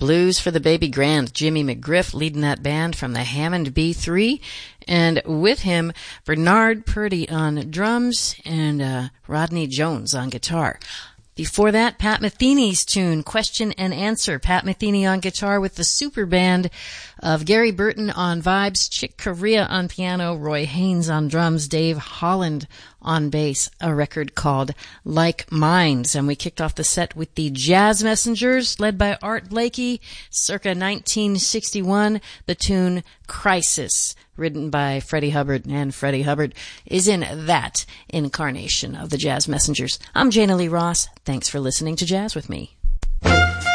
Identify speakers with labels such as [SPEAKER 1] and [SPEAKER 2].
[SPEAKER 1] Blues for the Baby Grand. Jimmy McGriff leading that band from the Hammond B3. And with him, Bernard Purdy on drums and Rodney Jones on guitar. Before that, Pat Metheny's tune, Question and Answer. Pat Metheny on guitar with the super band of Gary Burton on vibes, Chick Corea on piano, Roy Haynes on drums, Dave Holland on bass, a record called Like Minds. And we kicked off the set with the Jazz Messengers, led by Art Blakey, circa 1961, the tune Crisis, written by Freddie Hubbard, and Freddie Hubbard is in that incarnation of the Jazz Messengers. I'm Jana Lee Ross. Thanks for listening to Jazz with Me.